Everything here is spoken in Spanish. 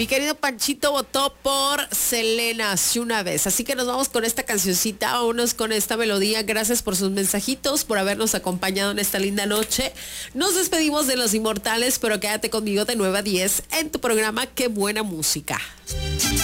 Mi querido Panchito votó por Selena hace una vez. Así que nos vamos con esta cancioncita, vámonos con esta melodía. Gracias por sus mensajitos, por habernos acompañado en esta linda noche. Nos despedimos de los inmortales, pero quédate conmigo de 9 a 10 en tu programa Qué Buena Música.